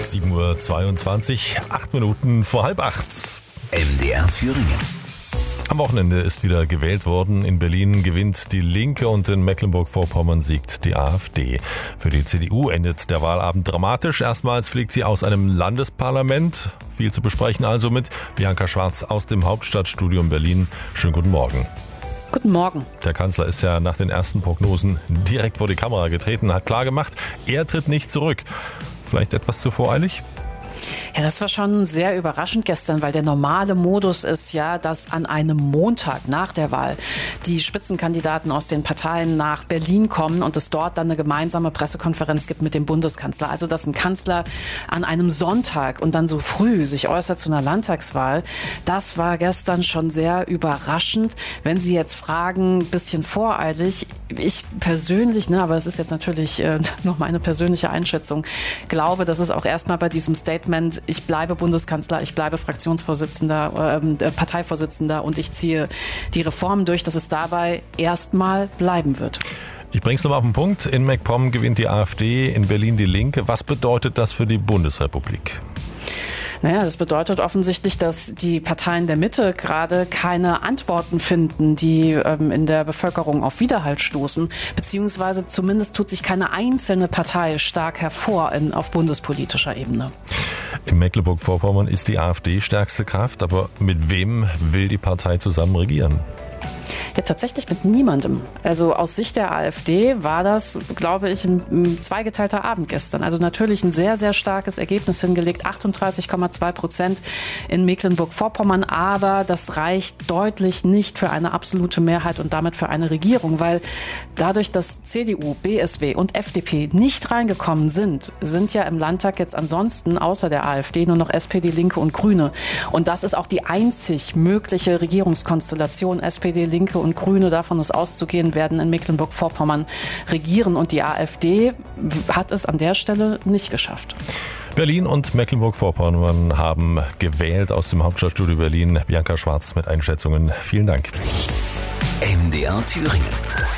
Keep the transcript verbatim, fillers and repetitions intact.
sieben Uhr zweiundzwanzig, acht Minuten vor halb acht. M D R Thüringen. Am Wochenende ist wieder gewählt worden. In Berlin gewinnt die Linke und in Mecklenburg-Vorpommern siegt die AfD. Für die C D U endet der Wahlabend dramatisch. Erstmals fliegt sie aus einem Landesparlament. Viel zu besprechen also mit Bianca Schwarz aus dem Hauptstadtstudio in Berlin. Schönen guten Morgen. Guten Morgen. Der Kanzler ist ja nach den ersten Prognosen direkt vor die Kamera getreten, hat klargemacht, er tritt nicht zurück. Vielleicht etwas zu voreilig? Ja, das war schon sehr überraschend gestern, weil der normale Modus ist ja, dass an einem Montag nach der Wahl die Spitzenkandidaten aus den Parteien nach Berlin kommen und es dort dann eine gemeinsame Pressekonferenz gibt mit dem Bundeskanzler. Also, dass ein Kanzler an einem Sonntag und dann so früh sich äußert zu einer Landtagswahl, das war gestern schon sehr überraschend. Wenn Sie jetzt fragen, ein bisschen voreilig, ich persönlich, ne, aber es ist jetzt natürlich äh, nur meine persönliche Einschätzung, glaube, dass es auch erstmal bei diesem Statement, ich bleibe Bundeskanzler, ich bleibe Fraktionsvorsitzender, äh, Parteivorsitzender und ich ziehe die Reformen durch, dass es dabei erstmal bleiben wird. Ich bring's nochmal auf den Punkt. In MacPom gewinnt die AfD, in Berlin die Linke. Was bedeutet das für die Bundesrepublik? Naja, das bedeutet offensichtlich, dass die Parteien der Mitte gerade keine Antworten finden, die ähm, in der Bevölkerung auf Widerhall stoßen. Beziehungsweise zumindest tut sich keine einzelne Partei stark hervor in, auf bundespolitischer Ebene. In Mecklenburg-Vorpommern ist die AfD stärkste Kraft, aber mit wem will die Partei zusammen regieren? Ja, tatsächlich mit niemandem. Also aus Sicht der AfD war das, glaube ich, ein, ein zweigeteilter Abend gestern. Also natürlich ein sehr, sehr starkes Ergebnis hingelegt, achtunddreißig Komma zwei Prozent in Mecklenburg-Vorpommern. Aber das reicht deutlich nicht für eine absolute Mehrheit und damit für eine Regierung, weil dadurch, dass C D U, B S W und F D P nicht reingekommen sind, sind ja im Landtag jetzt ansonsten außer der AfD nur noch S P D, Linke und Grüne. Und das ist auch die einzig mögliche Regierungskonstellation. S P D, Linke und Grüne, davon ist auszugehen, werden in Mecklenburg-Vorpommern regieren und die AfD hat es an der Stelle nicht geschafft. Berlin und Mecklenburg-Vorpommern haben gewählt aus dem Hauptstadtstudio Berlin. Bianca Schwarz mit Einschätzungen. Vielen Dank. M D R Thüringen.